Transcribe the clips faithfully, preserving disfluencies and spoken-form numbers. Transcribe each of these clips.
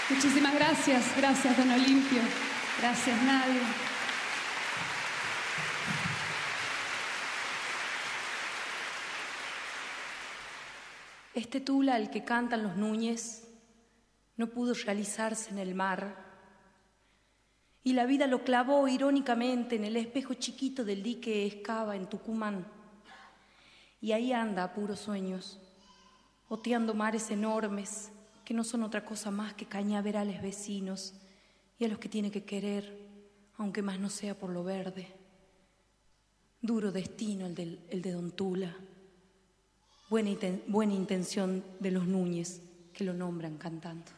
Muchísimas gracias, gracias don Olimpio, gracias Nadia. Este tula al que cantan los Núñez no pudo realizarse en el mar y la vida lo clavó irónicamente en el espejo chiquito del dique Escava en Tucumán. Y ahí anda a puros sueños, oteando mares enormes que no son otra cosa más que cañaverales vecinos y a los que tiene que querer, aunque más no sea por lo verde. Duro destino el, del, el de don Tula. Buena, inten, buena intención de los Núñez que lo nombran cantando.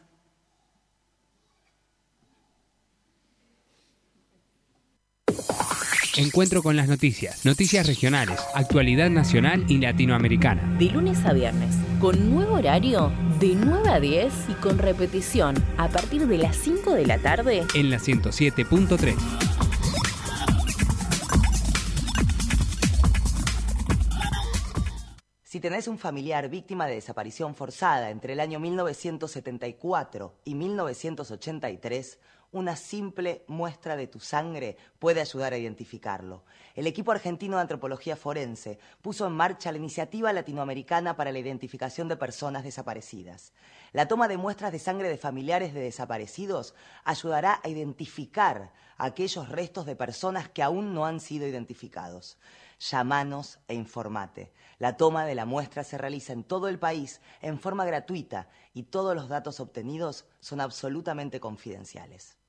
Encuentro con las noticias, noticias regionales, actualidad nacional y latinoamericana. De lunes a viernes, con nuevo horario, de nueve a diez y con repetición a partir de las cinco de la tarde en la ciento siete punto tres. Si tenés un familiar víctima de desaparición forzada entre el año mil novecientos setenta y cuatro y mil novecientos ochenta y tres, una simple muestra de tu sangre puede ayudar a identificarlo. El equipo argentino de antropología forense puso en marcha la Iniciativa Latinoamericana para la Identificación de Personas Desaparecidas. La toma de muestras de sangre de familiares de desaparecidos ayudará a identificar aquellos restos de personas que aún no han sido identificados. Llamanos e informate. La toma de la muestra se realiza en todo el país en forma gratuita y todos los datos obtenidos son absolutamente confidenciales.